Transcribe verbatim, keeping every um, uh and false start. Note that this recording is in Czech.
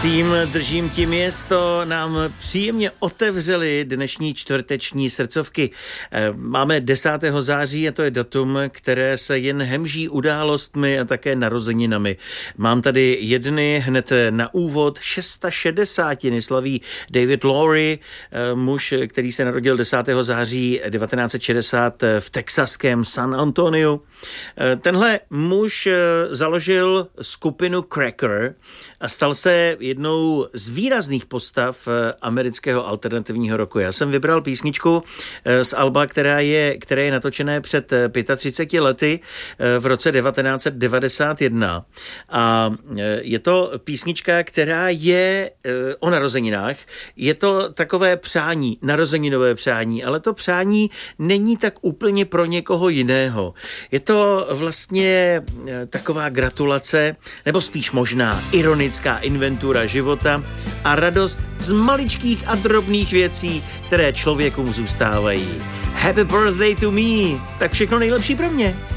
Tým Držím ti město nám příjemně otevřeli dnešní čtvrteční srdcovky. Máme desátého září a to je datum, které se jen hemží událostmi a také narozeninami. Mám tady jedny hned na úvod. šedesátiny slaví David Lowry, muž, který se narodil desátého září devatenáct set šedesát v texaském San Antoniu. Tenhle muž založil skupinu Cracker a stal se jednou z výrazných postav amerického alternativního roku. Já jsem vybral písničku z alba, která je, které je natočené před třiceti pěti lety v roce devatenáct set devadesát jedna. A je to písnička, která je o narozeninách. Je to takové přání, narozeninové přání, ale to přání není tak úplně pro někoho jiného. Je to vlastně taková gratulace, nebo spíš možná ironická inventura života a radost z maličkých a drobných věcí, které člověkům zůstávají. Happy birthday to me! Tak všechno nejlepší pro mě.